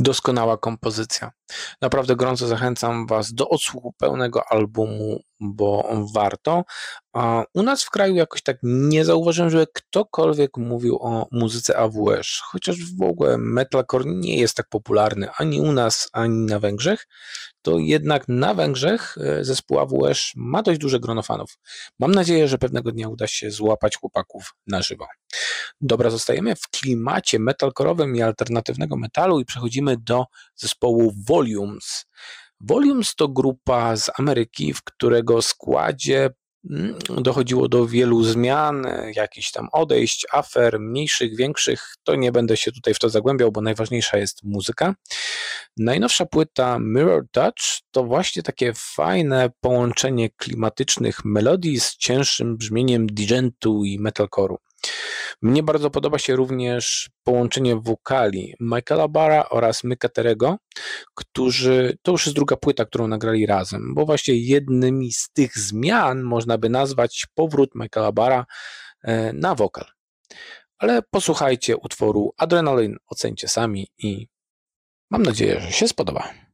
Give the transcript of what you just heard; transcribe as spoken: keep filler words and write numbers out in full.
Doskonała kompozycja. Naprawdę gorąco zachęcam Was do odsłuchu pełnego albumu, bo warto. A u nas w kraju jakoś tak nie zauważyłem, żeby ktokolwiek mówił o muzyce A W S, chociaż w ogóle metalcore nie jest tak popularny ani u nas, ani na Węgrzech, to jednak na Węgrzech e, zespół A W S ma dość duże grono fanów. Mam nadzieję, że pewnego dnia uda się złapać chłopaków na żywo. Dobra, zostajemy w klimacie metalcore'owym i alternatywnego metalu i przechodzimy do zespołu Volumes. Volumes to grupa z Ameryki, w którego składzie mm, dochodziło do wielu zmian, e, jakichś tam odejść, afer, mniejszych, większych. To nie będę się tutaj w to zagłębiał, bo najważniejsza jest muzyka. Najnowsza płyta Mirror Touch to właśnie takie fajne połączenie klimatycznych melodii z cięższym brzmieniem digentu i metalcore'u. Mnie bardzo podoba się również połączenie wokali Michaela Barra oraz Micka Terego, którzy, to już jest druga płyta, którą nagrali razem, bo właśnie jednymi z tych zmian można by nazwać powrót Michaela Barra e, na wokal. Ale posłuchajcie utworu Adrenaline, ocencie sami i mam nadzieję, że się spodoba.